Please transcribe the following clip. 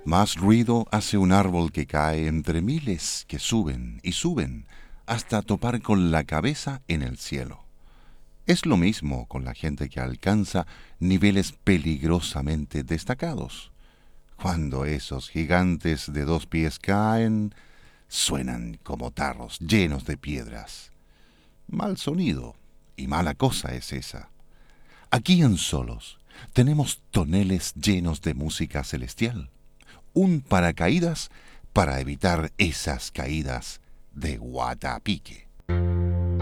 Más ruido hace un árbol que cae entre miles que suben y suben hasta topar con la cabeza en el cielo. Es lo mismo con la gente que alcanza niveles peligrosamente destacados. Cuando esos gigantes de 2 pies caen, suenan como tarros llenos de piedras. Mal sonido y mala cosa es esa. Aquí en Solos tenemos toneles llenos de música celestial. Un paracaídas para evitar esas caídas de Guatapique.